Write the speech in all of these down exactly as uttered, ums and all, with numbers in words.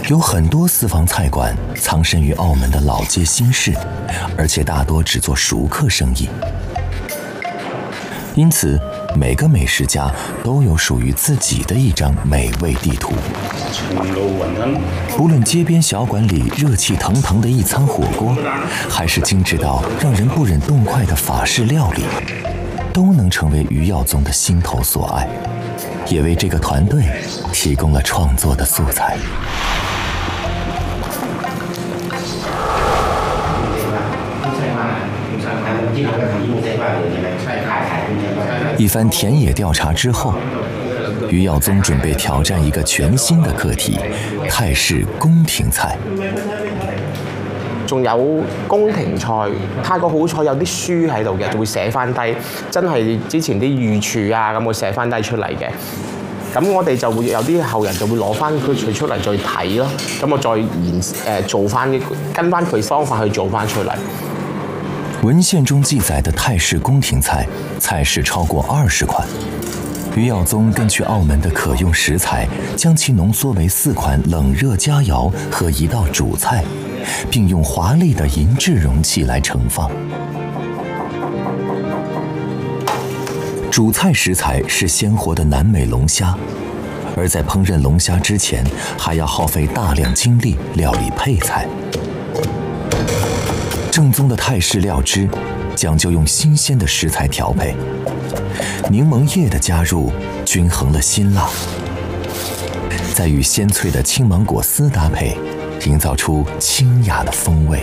有很多私房菜馆藏身于澳门的老街新市，而且大多只做熟客生意。因此，每个美食家都有属于自己的一张美味地图。不论街边小馆里热气腾腾的一餐火锅，还是精致到让人不忍动筷的法式料理，都能成为余耀宗的心头所爱，也为这个团队提供了创作的素材。一番田野调查之後，余耀宗準備挑戰一個全新的課題——泰式宮廷菜。 仲有宮廷菜，泰國好彩有啲書喺度嘅，就會寫翻低，真係之前啲御廚啊咁會寫翻低出嚟嘅。咁我哋就會有啲後人就會攞翻佢佢出嚟再睇咯，咁我再研誒、呃、做翻跟翻佢方法去做翻出嚟。 文献中记载的泰式宫廷菜，菜式超过二十款。余耀宗根据澳门的可用食材，将其浓缩为四款冷热佳肴和一道主菜，并用华丽的银质容器来盛放。主菜食材是鲜活的南美龙虾，而在烹饪龙虾之前，还要耗费大量精力料理配菜。正宗的泰式料汁讲究用新鲜的食材调配，柠檬叶的加入均衡了辛辣，再与鲜脆的青芒果丝搭配，营造出清雅的风味。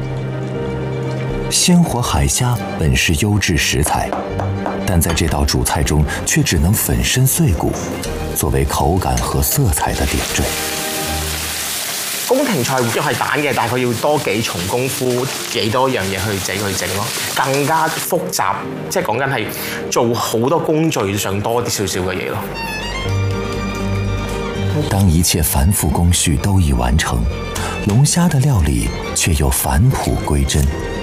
鲜活海虾本是优质食材，但在这道主菜中却只能粉身碎骨，作為口感和色彩的點綴。 宮廷菜都係蛋嘅，但係佢要多幾重功夫，幾多樣嘢去整去整咯，更加複雜，即係講緊係做好多工序上多啲少少嘅嘢咯。 當一切繁複工序都已完成，龍蝦的料理卻又返璞歸真。